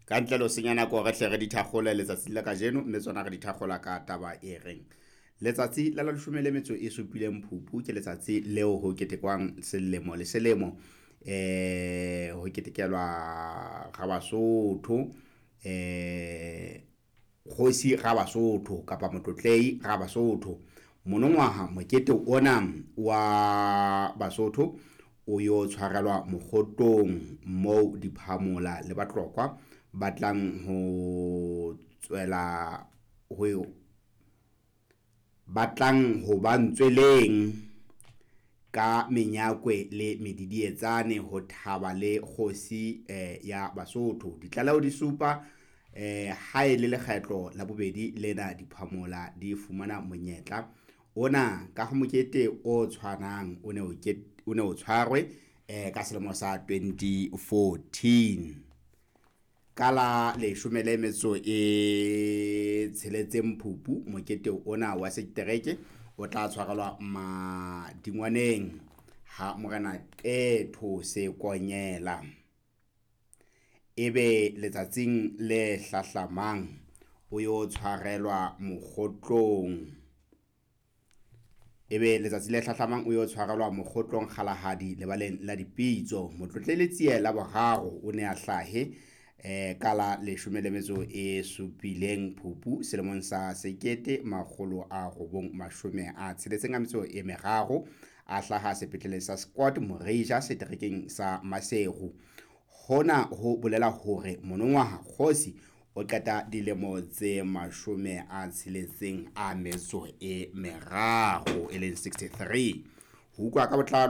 ka ntle lo senya nako re hle re di thakgole letsatsi la kajeno mme tsona re di thakgola ka taba e reng letsatsi la 17 Phupu ke letsatsi leo ho ketekwang selemo le selemo ho ketekelwa ga Basotho kgosi ga Basotho kapa motlotlei ga Basotho monongwaha mokete ona wa Basotho o yo tshwarelwa mokgotlong moo diphamola le batlokwa batlang ho tswela ho batlang ho ba ntsweleng ka menyakwe le medidietsane ho thaba le kgosi ya Basotho ditlalao di supa ha e le lekgetlo la bobedi lena diphamola di fumana monyetla ona ka mokete o tshwanang o ne o tshwarwe ka selemo sa 2014 kala le 16 Phupu mokete ona wa setereke o tla tshwarelwa Madingwaneng ha Morena Qetho Sekonyela ebe letsatsing le hlahlamang o yo tshwarelwa mokgotlong ebe letsatsi le hlahlamang o yo tshwarelwa mokgotlong Kgalahadi lebaleng la Dipitso motlotleletsie la boraro o ne a hlahe kala le 17 Phupu selemong sa 1963 a hlaha sepetleleng sa Scott Moreja seterekeng sa Maseru hona ho bolela hore monongwaha kgosi o qeta dilemo tse 63 e leng 63 ho kwa ka botlalo